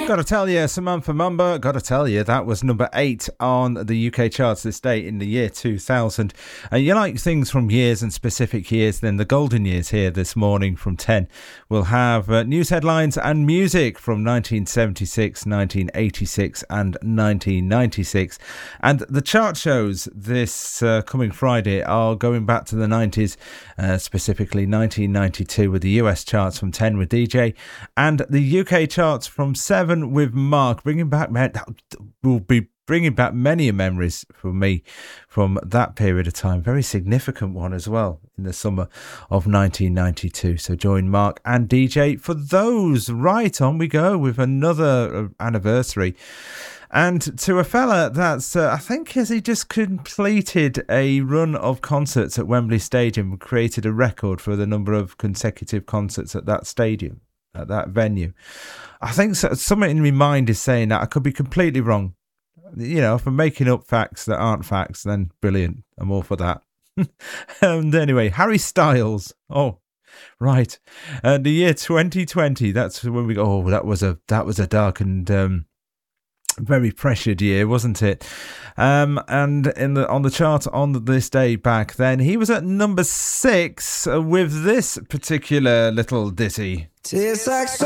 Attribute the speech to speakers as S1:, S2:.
S1: Gotta tell you, Samantha Mumba, gotta tell you, that was number 8 on the UK charts this day in the year 2000. And you like things from years and specific years, then the golden years here this morning from 10. We'll have news headlines and music from 1976, 1986 and 1996. And the chart shows this coming Friday are going back to the 90s, specifically 1992 with the US charts from 10 with DJ, and the UK charts from 7 with Mark, will be bringing back many memories for me from that period of time. Very significant one as well in the summer of 1992. So join Mark and DJ for those. Right, on we go with another anniversary. And to a fella that's, I think, he just completed a run of concerts at Wembley Stadium and created a record for the number of consecutive concerts at that stadium, at that venue. I think something in my mind is saying that. I could be completely wrong. You know, if I'm making up facts that aren't facts, then brilliant. I'm all for that. And anyway, Harry Styles. Oh, right. The year 2020. That's when we go. Oh, that was a dark and very pressured year, wasn't it? And on the chart on this day back then, he was at number 6 with this particular little ditty. Tastes like